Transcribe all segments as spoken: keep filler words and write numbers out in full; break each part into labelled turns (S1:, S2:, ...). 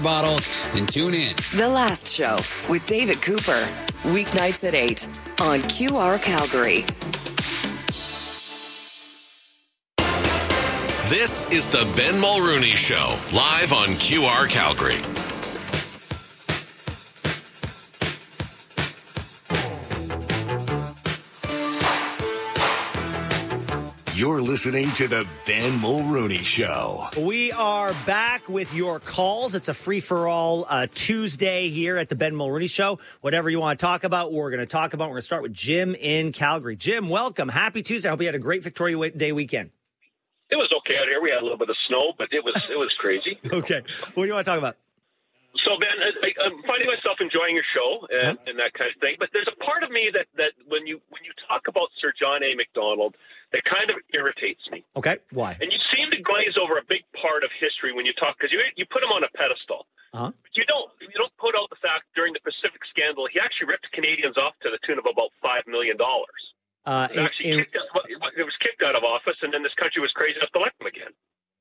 S1: bottle and tune in.
S2: The Last Show with David Cooper. Weeknights at eight on Q R Calgary.
S3: This is the Ben Mulrooney Show, live on Q R Calgary.
S4: You're listening to the Ben Mulrooney Show.
S5: We are back with your calls. It's a free-for-all uh, Tuesday here at the Ben Mulrooney Show. Whatever you want to talk about, we're going to talk about. We're going to start with Jim in Calgary. Jim, welcome. Happy Tuesday. I hope you had a great Victoria Day weekend.
S6: It was okay out here. We had a little bit of snow, but it was it was crazy.
S5: Okay. What do you want to talk about?
S6: So, Ben, I, I'm finding myself enjoying your show and, huh? and that kind of thing. But there's a part of me that, that when you when you talk about Sir John A. Macdonald, that kind of irritates me.
S5: Okay, why?
S6: And you seem to glaze over a big part of history when you talk, because you you put him on a pedestal. Uh-huh. But you don't you don't put out the fact during the Pacific scandal he actually ripped Canadians off to the tune of about five million dollars. Uh, it, actually it, kicked out, it was kicked out of office, and then this country was crazy enough to elect him again.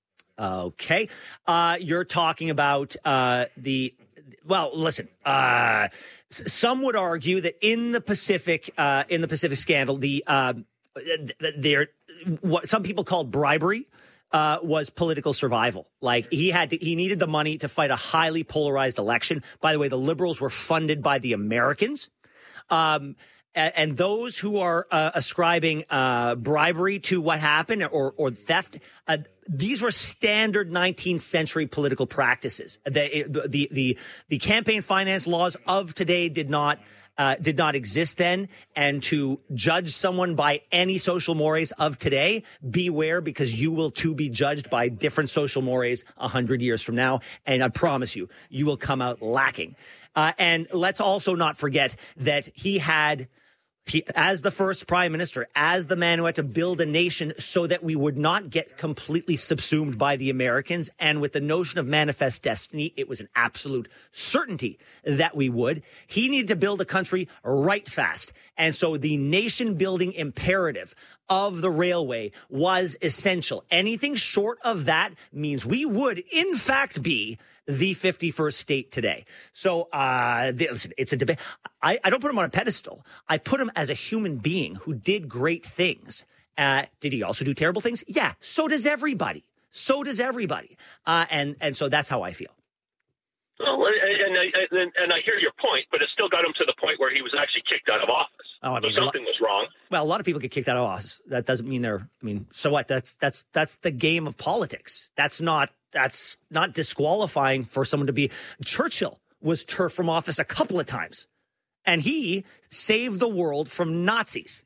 S5: Okay, uh, you're talking about uh, the. Well, listen. Uh, some would argue that in the Pacific, uh, in the Pacific scandal, the uh, there what some people called bribery uh, was political survival. Like he had to, he needed the money to fight a highly polarized election. By the way, the Liberals were funded by the Americans. Um, And those who are uh, ascribing uh, bribery to what happened or, or theft, uh, these were standard nineteenth century political practices. The, the the the campaign finance laws of today did not uh, did not exist then. And to judge someone by any social mores of today, beware, because you will too be judged by different social mores a hundred years from now. And I promise you, you will come out lacking. Uh, and let's also not forget that he had. He, as the first prime minister, as the man who had to build a nation so that we would not get completely subsumed by the Americans. And with the notion of manifest destiny, it was an absolute certainty that we would. He needed to build a country right fast. And so the nation building imperative of the railway was essential. Anything short of that means we would, in fact, be the fifty-first state today. So, uh, listen, it's a debate. I, I don't put him on a pedestal. I put him as a human being who did great things. Uh, did he also do terrible things? Yeah. So does everybody. So does everybody. Uh, and, and so that's how I feel.
S6: Well, and I, and, and I hear your point, but it still got him to the point where he was actually kicked out of office. Oh, I mean, so something
S5: lot,
S6: was wrong.
S5: Well, a lot of people get kicked out of office. That doesn't mean they're, I mean, so what? That's, that's, that's the game of politics. That's not, that's not disqualifying for someone to be. Churchill was turfed from office a couple of times, and he saved the world from Nazis.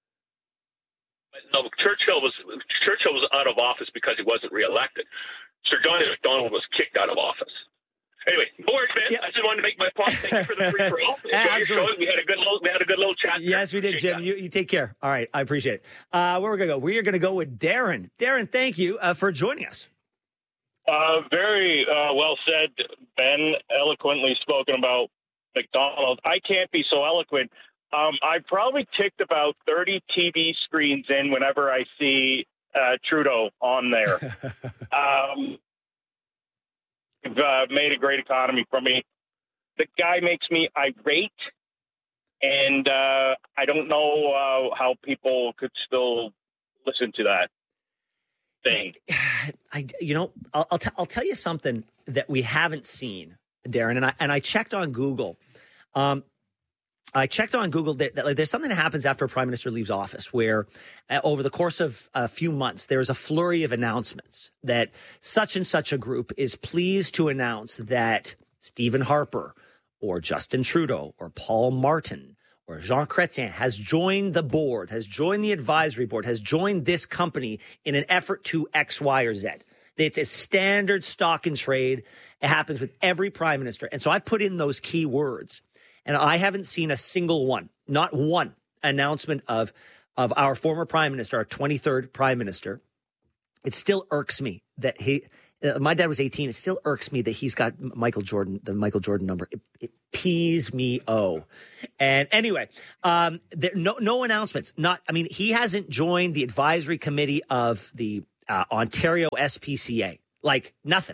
S6: No, Churchill was Churchill was out of office because he wasn't reelected. Sir John A. Macdonald was kicked out of office. Anyway, no worries, man. Yeah. I just wanted to make my point. Thank you for the free throw. Enjoy your show. We had a good little, we had a good little chat.
S5: Yes, we did, Jim. You, you take care. All right, I appreciate it. Uh, where we're gonna go? We are gonna go with Darren. Darren, thank you uh, for joining us.
S7: Uh, very uh, well said, Ben. Eloquently spoken about McDonald. I can't be so eloquent. Um, I probably ticked about thirty T V screens in whenever I see uh, Trudeau on there. um, You've uh, made a great economy for me. The guy makes me irate, and uh, I don't know uh, how people could still listen to that thing.
S5: I, you know, I'll I'll, t- I'll tell you something that we haven't seen, Darren, and I and I checked on Google. Um, I checked on Google that, that like, there's something that happens after a prime minister leaves office where uh, over the course of a few months, there's a flurry of announcements that such and such a group is pleased to announce that Stephen Harper or Justin Trudeau or Paul Martin or Jean Chrétien has joined the board, has joined the advisory board, has joined this company in an effort to X, Y, or Z. It's a standard stock and trade. It happens with every prime minister. And so I put in those key words. And I haven't seen a single one, not one announcement of of our former prime minister, our twenty-third prime minister. It still irks me that he, uh, my dad was eighteen. It still irks me that he's got Michael Jordan, the Michael Jordan number. It, it pees me oh. And anyway, um, there, no no announcements. Not, I mean, he hasn't joined the advisory committee of the uh, Ontario S P C A. Like nothing.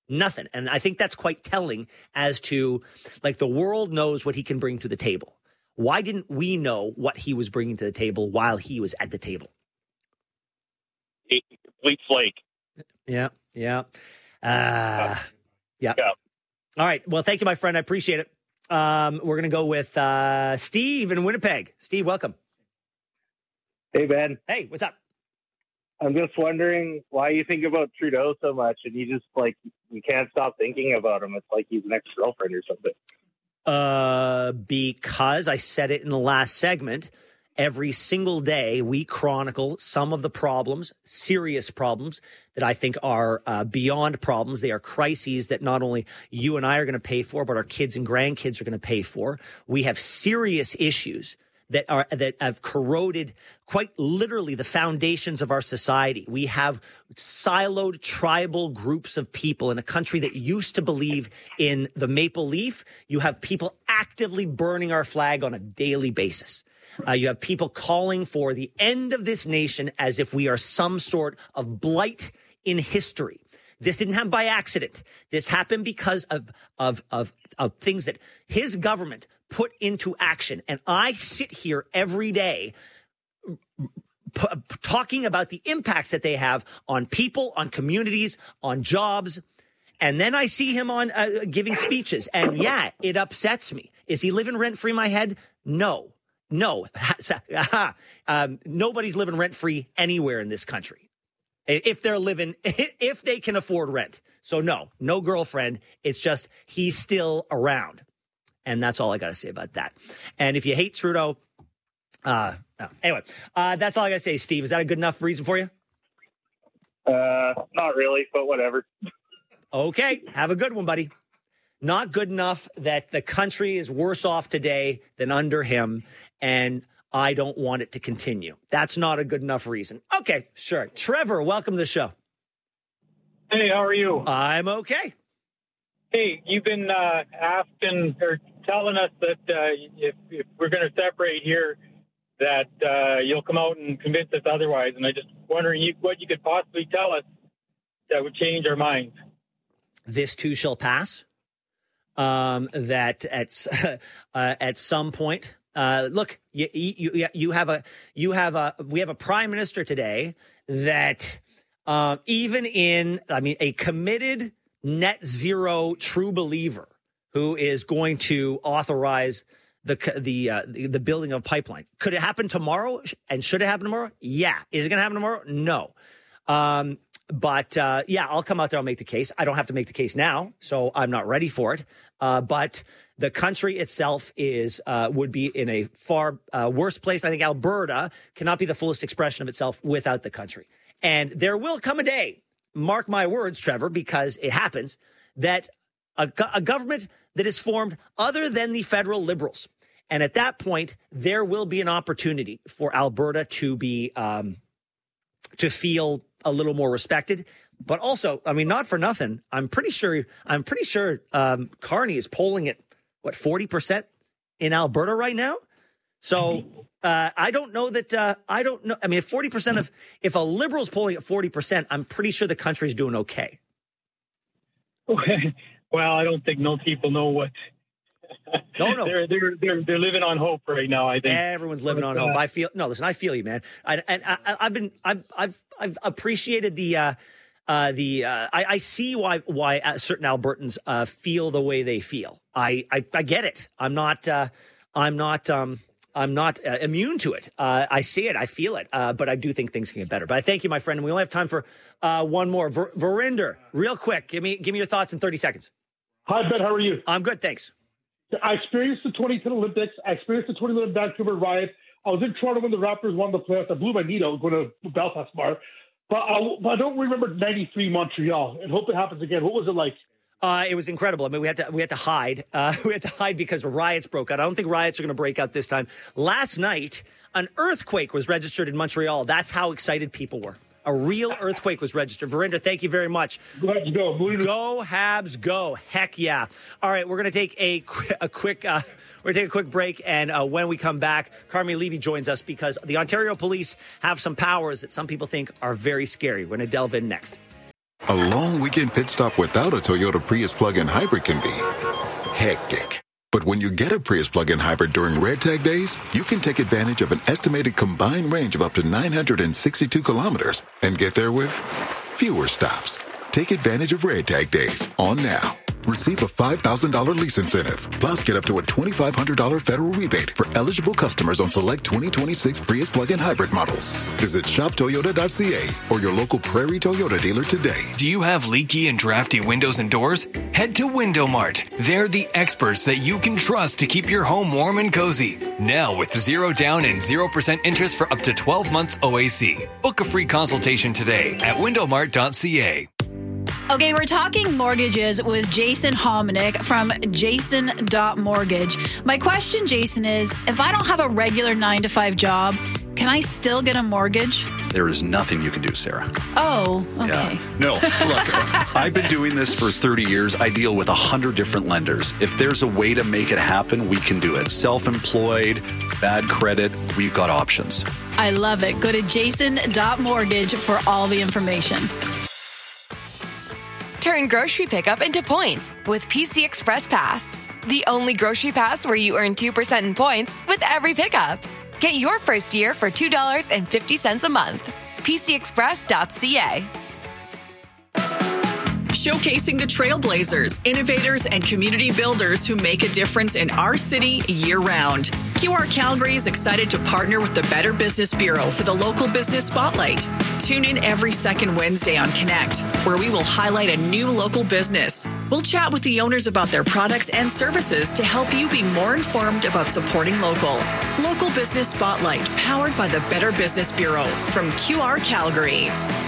S5: Nothing. And I think that's quite telling as to, like, the world knows what he can bring to the table. Why didn't we know what he was bringing to the table while he was at the table?
S7: A complete flake.
S5: Yeah, yeah. Uh, yeah.
S7: Yeah.
S5: All right. Well, thank you, my friend. I appreciate it. Um, we're going to go with uh, Steve in Winnipeg. Steve, welcome.
S1: Hey, Ben.
S5: Hey, what's up?
S1: I'm just wondering why you think about Trudeau so much, and you just, like, you can't stop thinking about him. It's like he's an ex-girlfriend or something.
S5: Uh, because I said it in the last segment, every single day we chronicle some of the problems, serious problems that I think are uh, beyond problems. They are crises that not only you and I are going to pay for, but our kids and grandkids are going to pay for. We have serious issues that are that have corroded quite literally the foundations of our society. We have siloed tribal groups of people in a country that used to believe in the maple leaf. You have people actively burning our flag on a daily basis. Uh, you have people calling for the end of this nation as if we are some sort of blight in history. This didn't happen by accident. This happened because of of of, of things that his government put into action. And I sit here every day p- talking about the impacts that they have on people, on communities, on jobs. And then I see him on uh, giving speeches. And yeah, it upsets me. Is he living rent-free in my head? No. No. um, nobody's living rent-free anywhere in this country. If they're living, if they can afford rent. So no, no girlfriend. It's just he's still around. And that's all I got to say about that. And if you hate Trudeau, uh, no. anyway, uh, that's all I got to say, Steve. Is that a good enough reason for you?
S1: Uh, not really, but whatever.
S5: Okay. Have a good one, buddy. Not good enough that the country is worse off today than under him. And I don't want it to continue. That's not a good enough reason. Okay, sure. Trevor, welcome to the show.
S8: Hey, how are you?
S5: I'm okay.
S8: Hey, you've been uh, asking or telling us that uh, if, if we're going to separate here, that uh, you'll come out and convince us otherwise. And I just wondering you, what you could possibly tell us that would change our minds.
S5: This too shall pass. Um, that at uh, at some point, uh, look, you, you you have a you have a we have a prime minister today that um, even in I mean a committed net zero true believer who is going to authorize the the uh, the, the building of a pipeline. Could it happen tomorrow? And should it happen tomorrow? Yeah. Is it going to happen tomorrow? No. Um, but uh, yeah, I'll come out there. I'll make the case. I don't have to make the case now, so I'm not ready for it. Uh, but the country itself is uh, would be in a far uh, worse place. I think Alberta cannot be the fullest expression of itself without the country. And there will come a day, mark my words, Trevor, because it happens, that a, a government that is formed other than the federal Liberals. And at that point, there will be an opportunity for Alberta to be um, to feel a little more respected. But also, I mean, not for nothing, I'm pretty sure I'm pretty sure um, Carney is polling at, what, forty percent in Alberta right now? So uh, I don't know that uh, I don't know. I mean, if forty percent of if a Liberal's polling at forty percent, I'm pretty sure the country's doing okay.
S8: Well, I don't think most people know what.
S5: No, no,
S8: they're they're they're they're living on hope right now. I think
S5: everyone's living
S8: but,
S5: on hope.
S8: Uh,
S5: I feel no. Listen, I feel you, man. I, and I, I've been I've I've I've appreciated the uh, uh, the uh, I, I see why why certain Albertans uh, feel the way they feel. I I, I get it. I'm not uh, I'm not um, I'm not uh, immune to it. Uh, I see it. I feel it. Uh, but I do think things can get better. But I thank you, my friend. And we only have time for uh, one more. Ver- Verinder, real quick. Give me give me your thoughts in thirty seconds.
S9: Hi, Ben. How are you?
S5: I'm good. Thanks.
S9: I experienced the twenty ten Olympics. I experienced the twenty eleven Vancouver riot. I was in Toronto when the Raptors won the playoffs. I blew my knee out going to Belfast Bar. But I, but I don't remember ninety-three Montreal, and hope it happens again. What was it like?
S5: Uh, it was incredible. I mean, we had to we had to hide. Uh, we had to hide because riots broke out. I don't think riots are going to break out this time. Last night, an earthquake was registered in Montreal. That's how excited people were. A real earthquake was registered. Verinder, thank you very much.
S9: Let's go.
S5: Go, Habs, go. Heck yeah. All right, we're going to take a, qu- a quick uh, we're going to take a quick break, and uh, when we come back, Carmi Levy joins us because the Ontario Police have some powers that some people think are very scary. We're going to delve in next.
S10: A long weekend pit stop without a Toyota Prius plug-in hybrid can be hectic. But when you get a Prius plug-in hybrid during Red Tag days, you can take advantage of an estimated combined range of up to nine hundred sixty-two kilometers and get there with fewer stops. Take advantage of Red Tag days on now. Receive a five thousand dollars lease incentive. Plus, get up to a twenty-five hundred dollars federal rebate for eligible customers on select twenty twenty-six Prius plug-in hybrid models. Visit shop toyota dot c a or your local Prairie Toyota dealer today.
S11: Do you have leaky and drafty windows and doors? Head to Window Mart. They're the experts that you can trust to keep your home warm and cozy. Now with zero down and zero percent interest for up to twelve months O A C. Book a free consultation today at window mart dot c a.
S12: Okay, we're talking mortgages with Jason Hominick from jason dot mortgage. My question, Jason, is if I don't have a regular nine to five job, can I still get a mortgage?
S13: There is nothing you can do, Sarah.
S12: Oh, okay.
S13: Yeah. No, look, I've been doing this for thirty years. I deal with one hundred different lenders. If there's a way to make it happen, we can do it. Self-employed, bad credit, we've got options.
S12: I love it. Go to jason dot mortgage for all the information.
S14: Turn grocery pickup into points with P C Express Pass. The only grocery pass where you earn two percent in points with every pickup. Get your first year for two dollars and fifty cents a month. P C express dot c a.
S15: Showcasing the trailblazers, innovators, and community builders who make a difference in our city year-round. Q R Calgary is excited to partner with the Better Business Bureau for the Local Business Spotlight. Tune in every second Wednesday on Connect, where we will highlight a new local business. We'll chat with the owners about their products and services to help you be more informed about supporting local. Local Business Spotlight, powered by the Better Business Bureau from Q R Calgary.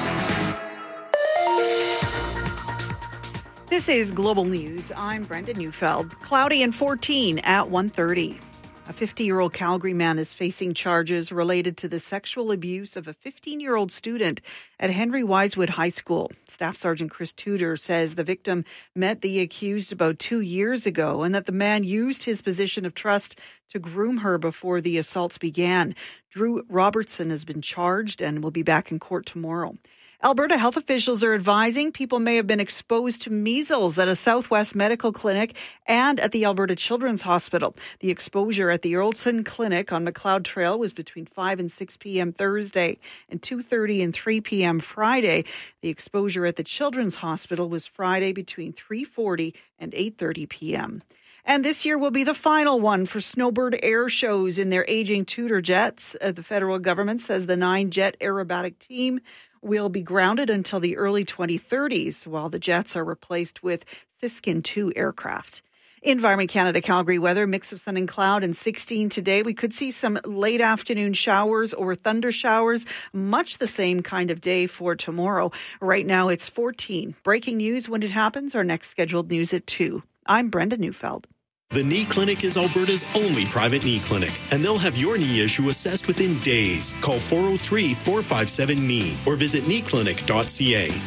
S16: This is Global News. I'm Brenda Neufeld. Cloudy and fourteen at one thirty. A fifty-year-old Calgary man is facing charges related to the sexual abuse of a fifteen-year-old student at Henry Wisewood High School. Staff Sergeant Chris Tudor says the victim met the accused about two years ago and that the man used his position of trust to groom her before the assaults began. Drew Robertson has been charged and will be back in court tomorrow. Alberta health officials are advising people may have been exposed to measles at a Southwest Medical Clinic and at the Alberta Children's Hospital. The exposure at the Earlton Clinic on Macleod Trail was between five and six p.m. Thursday and two thirty and three p.m. Friday. The exposure at the Children's Hospital was Friday between three forty and eight thirty p.m. And this year will be the final one for Snowbird Air Shows in their aging Tudor jets. Uh, the federal government says the nine-jet aerobatic team will be grounded until the early twenty thirties, while the jets are replaced with Siskin two aircraft. Environment Canada Calgary weather, mix of sun and cloud, and sixteen today. We could see some late afternoon showers or thunder showers. Much the same kind of day for tomorrow. Right now it's fourteen. Breaking news when it happens. Our next scheduled news at two. I'm Brenda Neufeld.
S17: The Knee Clinic is Alberta's only private knee clinic, and they'll have your knee issue assessed within days. Call four oh three, four five seven, K N E E or visit knee clinic dot c a.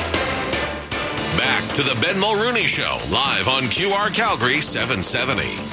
S3: Back to the Ben Mulrooney Show, live on Q R Calgary seven seventy.